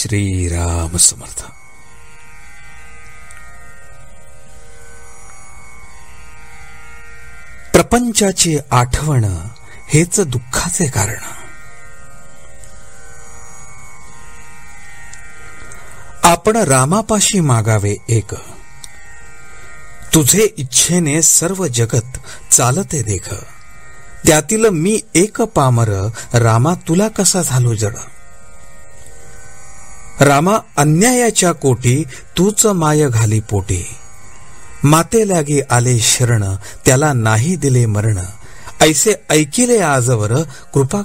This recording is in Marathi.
श्रीराम समर्थ. प्रपंचाची आठवण हेच दुःखाचे कारण. आपण रामापाशी मागावे एक, तुझे इच्छेने सर्व जगत चालते देख. त्यातील मी एक पामर, रामा तुला कसा झालो जड. रामा अन्यायाच्या कोटी, तूच माय घाली पोटी. माते लागे आले शरण, त्याला नाही दिले मरण. ऐसे ऐकिले आजवर, कृपा